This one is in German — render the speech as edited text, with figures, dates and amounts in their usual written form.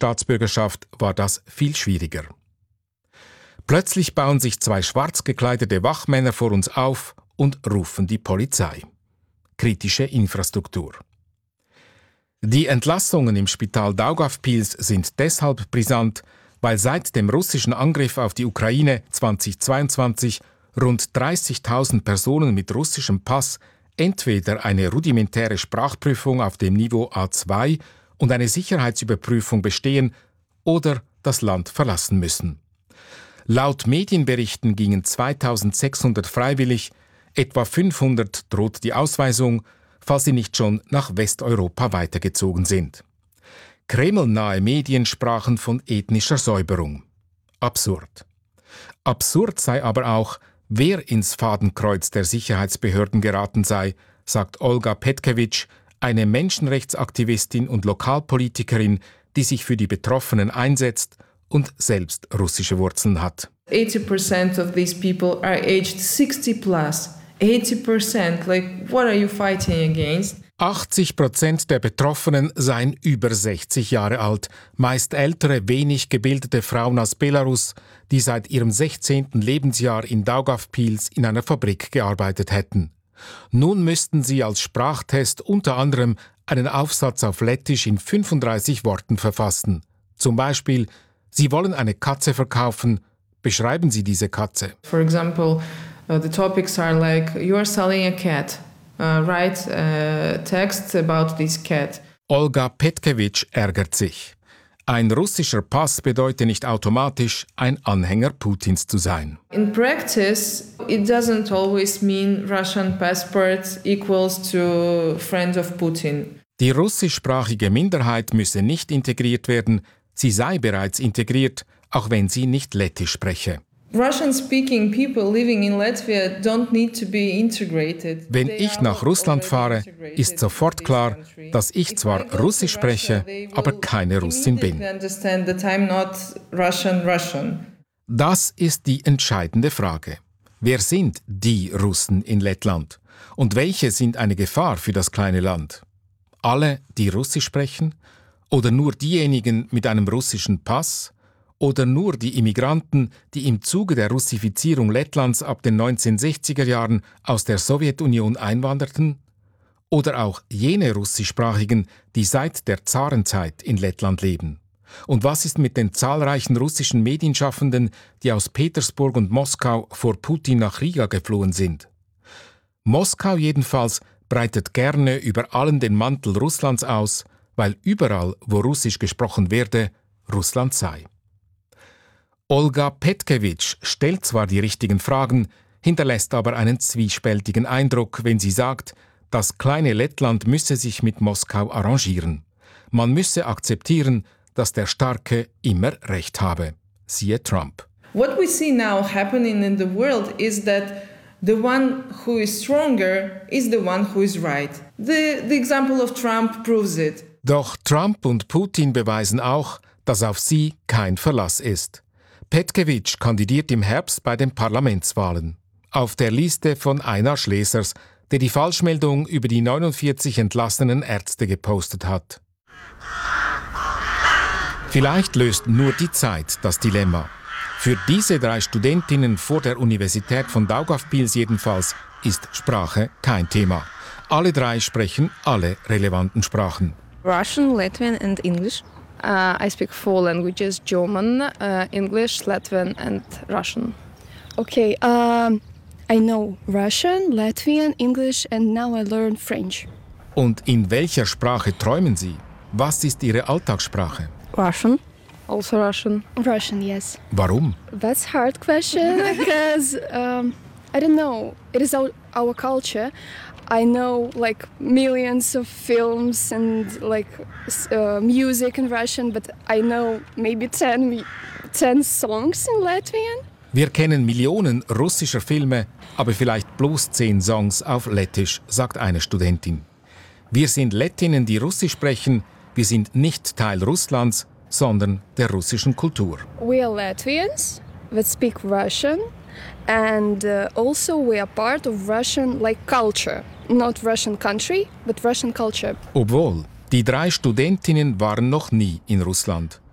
Staatsbürgerschaft war das viel schwieriger. Plötzlich bauen sich 2 schwarz gekleidete Wachmänner vor uns auf und rufen die Polizei. Kritische Infrastruktur. Die Entlassungen im Spital Daugavpils sind deshalb brisant, weil seit dem russischen Angriff auf die Ukraine 2022 rund 30.000 Personen mit russischem Pass entweder eine rudimentäre Sprachprüfung auf dem Niveau A2 und eine Sicherheitsüberprüfung bestehen oder das Land verlassen müssen. Laut Medienberichten gingen 2.600 freiwillig, etwa 500 droht die Ausweisung, falls sie nicht schon nach Westeuropa weitergezogen sind. Kreml-nahe Medien sprachen von ethnischer Säuberung. Absurd. Absurd sei aber auch, wer ins Fadenkreuz der Sicherheitsbehörden geraten sei, sagt Olga Petkevich, eine Menschenrechtsaktivistin und Lokalpolitikerin, die sich für die Betroffenen einsetzt und selbst russische Wurzeln hat. 80% of these people are aged 60 plus. 80%, like what are you fighting against? 80% der Betroffenen seien über 60 Jahre alt, meist ältere, wenig gebildete Frauen aus Belarus, die seit ihrem 16. Lebensjahr in Daugavpils in einer Fabrik gearbeitet hätten. Nun müssten sie als Sprachtest unter anderem einen Aufsatz auf Lettisch in 35 Worten verfassen. Zum Beispiel: Sie wollen eine Katze verkaufen, beschreiben Sie diese Katze. For example, the topics are like, you are selling a cat. Write text about this cat. Olga Petkevich ärgert sich. Ein russischer Pass bedeutet nicht automatisch, ein Anhänger Putins zu sein. In practice, it doesn't always mean Russian passport equals to friend of Putin. Die russischsprachige Minderheit müsse nicht integriert werden, sie sei bereits integriert, auch wenn sie nicht Lettisch spreche. Russian-speaking people living in Latvia don't need to be integrated. Wenn ich nach Russland fahre, ist sofort klar, dass ich zwar Russisch spreche, aber keine Russin bin. Das ist die entscheidende Frage. Wer sind die Russen in Lettland? Und welche sind eine Gefahr für das kleine Land? Alle, die Russisch sprechen? Oder nur diejenigen mit einem russischen Pass? Oder nur die Immigranten, die im Zuge der Russifizierung Lettlands ab den 1960er Jahren aus der Sowjetunion einwanderten? Oder auch jene Russischsprachigen, die seit der Zarenzeit in Lettland leben? Und was ist mit den zahlreichen russischen Medienschaffenden, die aus Petersburg und Moskau vor Putin nach Riga geflohen sind? Moskau jedenfalls breitet gerne über allen den Mantel Russlands aus, weil überall, wo Russisch gesprochen werde, Russland sei. Olga Petkevich stellt zwar die richtigen Fragen, hinterlässt aber einen zwiespältigen Eindruck, wenn sie sagt, das kleine Lettland müsse sich mit Moskau arrangieren. Man müsse akzeptieren, dass der Starke immer Recht habe. Siehe Trump. What we see now happening in the world is that the one who is stronger is the one who is right. The example of Trump proves it. Doch Trump und Putin beweisen auch, dass auf sie kein Verlass ist. Petkevich kandidiert im Herbst bei den Parlamentswahlen. Auf der Liste von Einar Schlesers, der die Falschmeldung über die 49 entlassenen Ärzte gepostet hat. Vielleicht löst nur die Zeit das Dilemma. Für diese 3 Studentinnen vor der Universität von Daugavpils jedenfalls ist Sprache kein Thema. Alle 3 sprechen alle relevanten Sprachen. Russian, Latvian and English. I speak 4 languages: German, English, Latvian and Russian. Okay, I know Russian, Latvian, English and now I learn French. Und in welcher Sprache träumen Sie? Was ist Ihre Alltagssprache? Russian. Also Russian. Russian, yes. Warum? That's a hard question because I don't know. It is our culture. I know like millions of films and like music in Russian, but I know maybe 10 songs in Latvian. Wir kennen Millionen russischer Filme, aber vielleicht bloß 10 Songs auf Lettisch, sagt eine Studentin. Wir sind Lettinnen, die Russisch sprechen. Wir sind nicht Teil Russlands, sondern der russischen Kultur. We are Latvians that speak Russian and also we are part of Russian like culture. Not Russian country, but Russian culture. Obwohl, die 3 Studentinnen waren noch nie in Russland.